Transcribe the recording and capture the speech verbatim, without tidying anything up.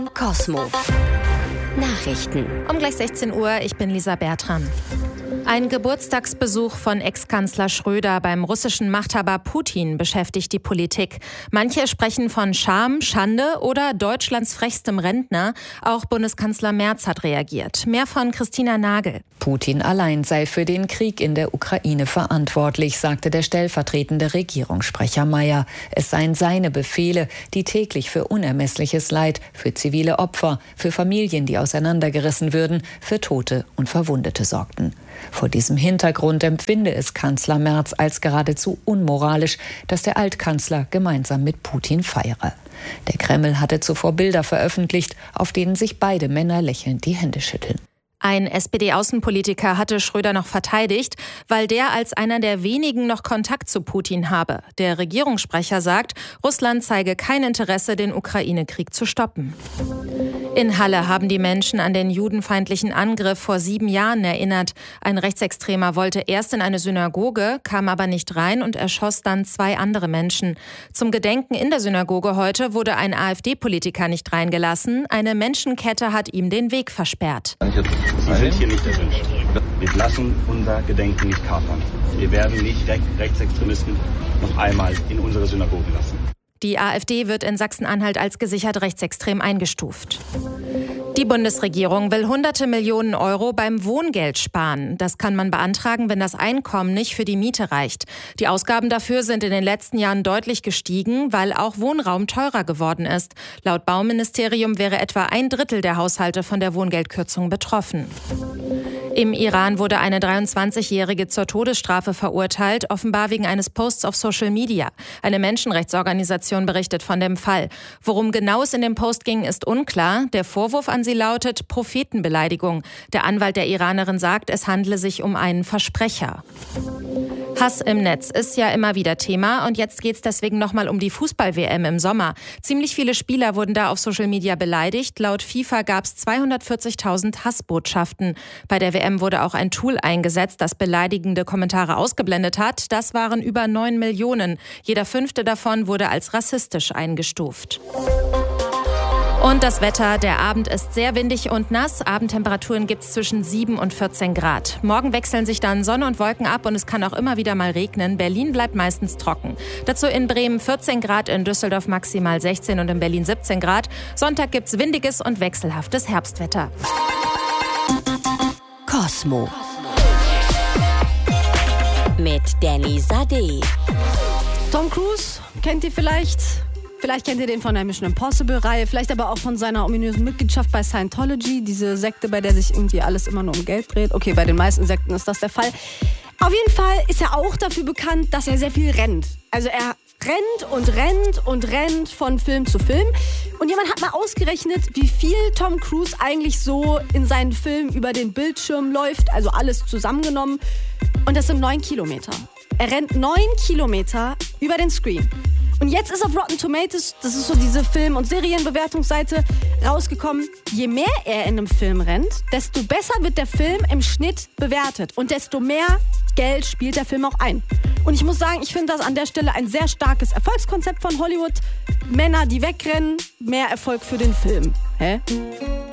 Cosmo Nachrichten. Um gleich sechzehn Uhr, ich bin Lisa Bertram. Ein Geburtstagsbesuch von Ex-Kanzler Schröder beim russischen Machthaber Putin beschäftigt die Politik. Manche sprechen von Scham, Schande oder Deutschlands frechstem Rentner. Auch Bundeskanzler Merz hat reagiert. Mehr von Christina Nagel. Putin allein sei für den Krieg in der Ukraine verantwortlich, sagte der stellvertretende Regierungssprecher Mayer. Es seien seine Befehle, die täglich für unermessliches Leid, für zivile Opfer, für Familien, die auseinandergerissen würden, für Tote und Verwundete sorgten. Vor diesem Hintergrund empfinde es Kanzler Merz als geradezu unmoralisch, dass der Altkanzler gemeinsam mit Putin feiere. Der Kreml hatte zuvor Bilder veröffentlicht, auf denen sich beide Männer lächelnd die Hände schütteln. Ein S P D-Außenpolitiker hatte Schröder noch verteidigt, weil der als einer der wenigen noch Kontakt zu Putin habe. Der Regierungssprecher sagt, Russland zeige kein Interesse, den Ukraine-Krieg zu stoppen. In Halle haben die Menschen an den judenfeindlichen Angriff vor sieben Jahren erinnert. Ein Rechtsextremer wollte erst in eine Synagoge, kam aber nicht rein und erschoss dann zwei andere Menschen. Zum Gedenken in der Synagoge heute wurde ein AfD-Politiker nicht reingelassen. Eine Menschenkette hat ihm den Weg versperrt. Sie sind hier nicht erwünscht. Wir lassen unser Gedenken nicht kapern. Wir werden nicht Rechtsextremisten noch einmal in unsere Synagoge lassen. Die AfD wird in Sachsen-Anhalt als gesichert rechtsextrem eingestuft. Die Bundesregierung will hunderte Millionen Euro beim Wohngeld sparen. Das kann man beantragen, wenn das Einkommen nicht für die Miete reicht. Die Ausgaben dafür sind in den letzten Jahren deutlich gestiegen, weil auch Wohnraum teurer geworden ist. Laut Bauministerium wäre etwa ein Drittel der Haushalte von der Wohngeldkürzung betroffen. Im Iran wurde eine dreiundzwanzigjährige zur Todesstrafe verurteilt, offenbar wegen eines Posts auf Social Media. Eine Menschenrechtsorganisation berichtet von dem Fall. Worum genau es in dem Post ging, ist unklar. Der Vorwurf an sie lautet Prophetenbeleidigung. Der Anwalt der Iranerin sagt, es handle sich um einen Versprecher. Hass im Netz ist ja immer wieder Thema und jetzt geht es deswegen nochmal um die Fußball-W M im Sommer. Ziemlich viele Spieler wurden da auf Social Media beleidigt. Laut FIFA gab es zweihundertvierzigtausend Hassbotschaften. Bei der W M wurde auch ein Tool eingesetzt, das beleidigende Kommentare ausgeblendet hat. Das waren über neun Millionen. Jeder fünfte davon wurde als rassistisch eingestuft. Und das Wetter, der Abend ist sehr windig und nass. Abendtemperaturen gibt es zwischen sieben und vierzehn Grad. Morgen wechseln sich dann Sonne und Wolken ab und es kann auch immer wieder mal regnen. Berlin bleibt meistens trocken. Dazu in Bremen vierzehn Grad, in Düsseldorf maximal sechzehn und in Berlin siebzehn Grad. Sonntag gibt es windiges und wechselhaftes Herbstwetter. Cosmo mit Danny Sade. Tom Cruise kennt ihr vielleicht? Vielleicht kennt ihr den von der Mission Impossible-Reihe, vielleicht aber auch von seiner ominösen Mitgliedschaft bei Scientology, diese Sekte, bei der sich irgendwie alles immer nur um Geld dreht. Okay, bei den meisten Sekten ist das der Fall. Auf jeden Fall ist er auch dafür bekannt, dass er sehr viel rennt. Also er rennt und rennt und rennt von Film zu Film. Und jemand hat mal ausgerechnet, wie viel Tom Cruise eigentlich so in seinen Filmen über den Bildschirm läuft, also alles zusammengenommen. Und das sind neun Kilometer. Er rennt neun Kilometer über den Screen. Und jetzt ist auf Rotten Tomatoes, das ist so diese Film- und Serienbewertungsseite, rausgekommen, je mehr er in einem Film rennt, desto besser wird der Film im Schnitt bewertet. Und desto mehr Geld spielt der Film auch ein. Und ich muss sagen, ich finde das an der Stelle ein sehr starkes Erfolgskonzept von Hollywood. Männer, die wegrennen, mehr Erfolg für den Film. Hä?